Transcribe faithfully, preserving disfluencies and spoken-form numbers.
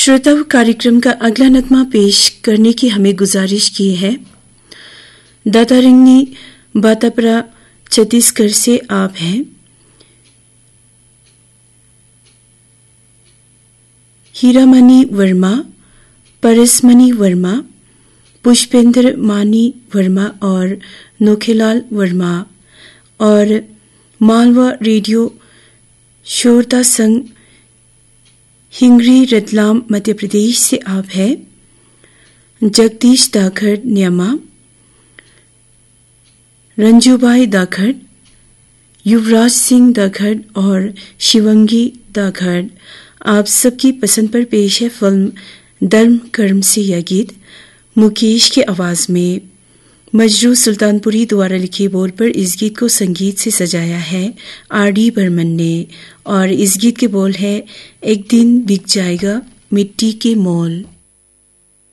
श्रोताओं, कार्यक्रम का अगला नगमा पेश करने की हमें गुजारिश की है दातारंगनी बातापरा छत्तीसगढ़ से आप हैं। हीरामणि वर्मा, परसमणि वर्मा, पुष्पेंद्र मानी वर्मा और नोखेलाल वर्मा और मालवा रेडियो श्रोता संघ हिंगरी रतलाम मध्य प्रदेश से आप हैं। जगदीश दाखड़ न्यामा, रंजूबाई दाखड़, युवराज सिंह दाखड़ और शिवंगी दाखड़, आप सबकी पसंद पर पेश है फिल्म धर्म कर्म से यह गीत मुकेश की आवाज में। मजरू सुल्तानपुरी द्वारा लिखे बोल पर इस गीत को संगीत से सजाया है आर डी बर्मन ने और इस गीत के बोल है एक दिन बिक जाएगा मिट्टी के मोल।